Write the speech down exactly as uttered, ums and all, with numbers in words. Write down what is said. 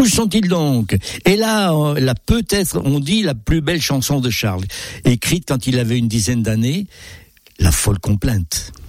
sont-ils donc? Et là, la peut-être, on dit la plus belle chanson de Charles, écrite quand il avait une dizaine d'années, La folle complainte.